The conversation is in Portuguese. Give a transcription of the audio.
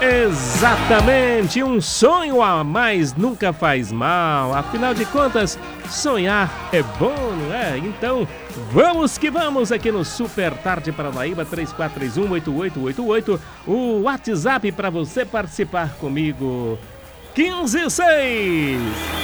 Exatamente, um sonho a mais nunca faz mal. Afinal de contas, sonhar é bom, não é? Então, vamos que vamos aqui no Super Tarde Paranaíba 3431-8888. O WhatsApp para você participar comigo, 156